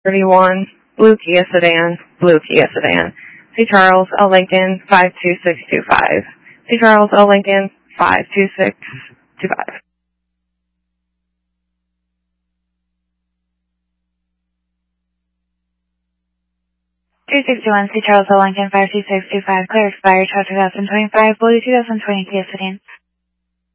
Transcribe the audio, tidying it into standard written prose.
31, blue Kia sedan, blue Kia sedan. C. Charles L. Lincoln, 52625. C. Charles L. Lincoln, 52625. C. Charles L. Lincoln, 52625. Clear expired 2025, blue 2020 Kia sedan.